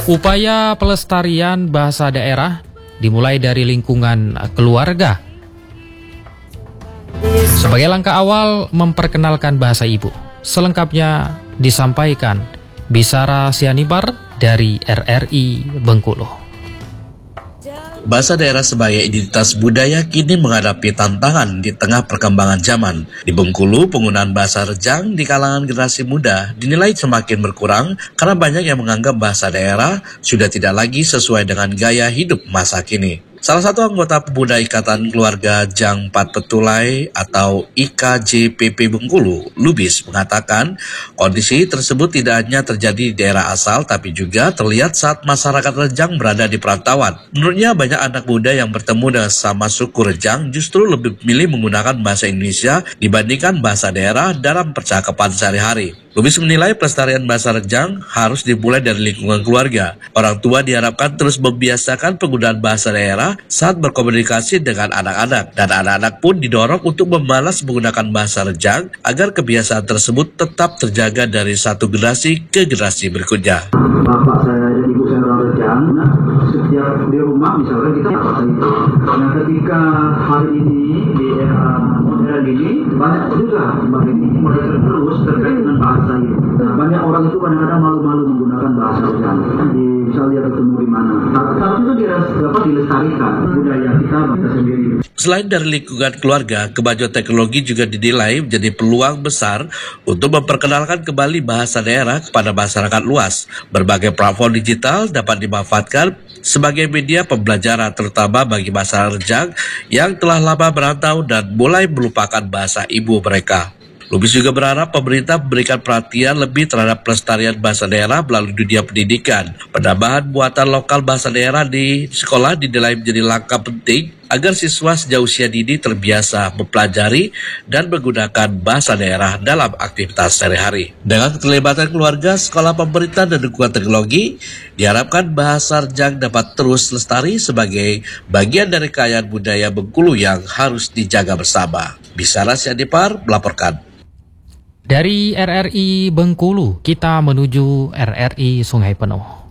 Upaya pelestarian bahasa daerah dimulai dari lingkungan keluarga. Sebagai langkah awal memperkenalkan bahasa ibu. Selengkapnya disampaikan Bisara Sianibar dari RRI Bengkulu. Bahasa daerah sebagai identitas budaya kini menghadapi tantangan di tengah perkembangan zaman. Di Bengkulu, penggunaan bahasa Rejang di kalangan generasi muda dinilai semakin berkurang karena banyak yang menganggap bahasa daerah sudah tidak lagi sesuai dengan gaya hidup masa kini. Salah satu anggota pemuda Ikatan Keluarga Jang Pat Petulai atau IKJPP Bengkulu, Lubis, mengatakan kondisi tersebut tidak hanya terjadi di daerah asal tapi juga terlihat saat masyarakat Rejang berada di perantauan. Menurutnya banyak anak muda yang bertemu dengan sama suku Rejang justru lebih memilih menggunakan bahasa Indonesia dibandingkan bahasa daerah dalam percakapan sehari-hari. Lubis menilai pelestarian bahasa Rejang harus dimulai dari lingkungan keluarga. Orang tua diharapkan terus membiasakan penggunaan bahasa daerah saat berkomunikasi dengan anak-anak, dan anak-anak pun didorong untuk memalas menggunakan bahasa Rejang agar kebiasaan tersebut tetap terjaga dari satu generasi ke generasi berikutnya. Bapak saya dan ibu saya orang Rejang, setiap di rumah misalnya kita bahasa itu. Nah ketika hari ini di era modern ini banyak juga ini modern terus terkait dengan bahasa itu. Nah, banyak orang itu kadang-kadang malu-malu menggunakan bahasa Rejang. Misalnya ketemu di mana. Tapi itu dapat dilestarikan budaya kita sendiri. Selain dari lingkungan keluarga, kemajuan teknologi juga dinilai menjadi peluang besar untuk memperkenalkan kembali bahasa daerah kepada masyarakat luas. Berbagai platform digital dapat dimanfaatkan sebagai media pembelajaran terutama bagi masyarakat Rejang yang telah lama merantau dan mulai melupakan bahasa ibu mereka. Lubis juga berharap pemerintah memberikan perhatian lebih terhadap pelestarian bahasa daerah melalui dunia pendidikan. Penambahan buatan lokal bahasa daerah di sekolah dinilai menjadi langkah penting agar siswa sejak usia dini terbiasa mempelajari dan menggunakan bahasa daerah dalam aktivitas sehari-hari. Dengan keterlibatan keluarga, sekolah pemerintah dan dukungan teknologi, diharapkan bahasa Rejang dapat terus lestari sebagai bagian dari kekayaan budaya Bengkulu yang harus dijaga bersama. Bisara Sianipar melaporkan. Dari RRI Bengkulu, kita menuju RRI Sungai Penuh.